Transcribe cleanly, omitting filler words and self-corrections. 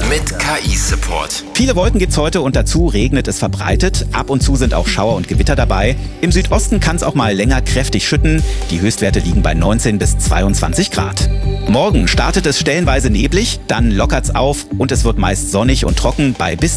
mit KI-Support. Viele Wolken gibt's heute und dazu regnet es verbreitet. Ab und zu sind auch Schauer und Gewitter dabei. Im Südosten kann es auch mal länger kräftig schütten. Die Höchstwerte liegen bei 19 bis 22 Grad. Morgen startet es stellenweise neblig, dann lockert's auf und es wird meist sonnig und trocken bei bis